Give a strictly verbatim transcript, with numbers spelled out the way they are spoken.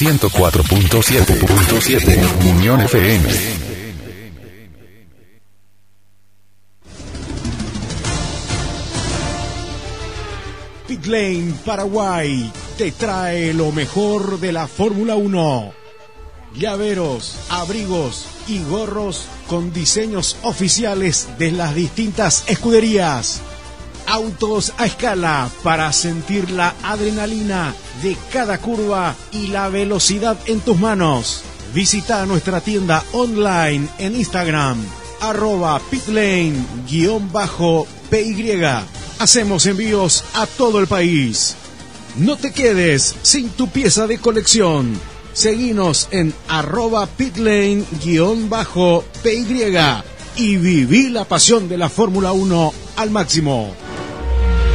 ciento cuatro punto siete Unión F M. Pitlane Paraguay te trae lo mejor de la Fórmula uno. Llaveros, abrigos y gorros con diseños oficiales de las distintas escuderías. Autos a escala para sentir la adrenalina de cada curva y la velocidad en tus manos. Visita nuestra tienda online en Instagram, arroba pitlane-py. Hacemos envíos a todo el país. No te quedes sin tu pieza de colección. Seguinos en arroba pitlane-py y viví la pasión de la Fórmula uno al máximo.